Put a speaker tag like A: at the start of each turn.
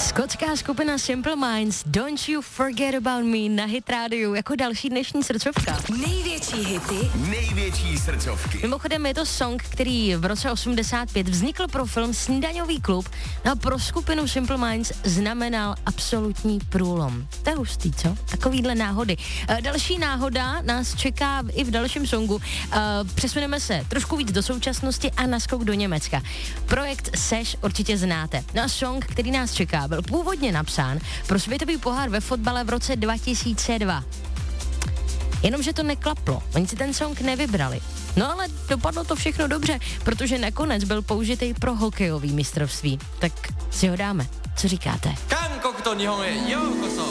A: Skotská skupina Simple Minds, Don't You Forget About Me na Hit Radio jako další dnešní srdcovka.
B: Největší hity,
C: největší srdcovky.
A: Mimochodem je to song, který v roce 85 vznikl pro film Snídaňový klub, no a pro skupinu Simple Minds znamenal absolutní průlom. To je hustý, co? Takovýhle náhody. Další náhoda nás čeká i v dalším songu. Přesuneme se trošku víc do současnosti a naskok do Německa. Projekt Seš určitě znáte. No a song, který nás čeká, byl původně napsán pro světový pohár ve fotbale v roce 2002. Jenomže to neklaplo, oni si ten song nevybrali. No ale dopadlo to všechno dobře, protože nakonec byl použitý pro hokejový mistrovství. Tak si ho dáme. Co říkáte?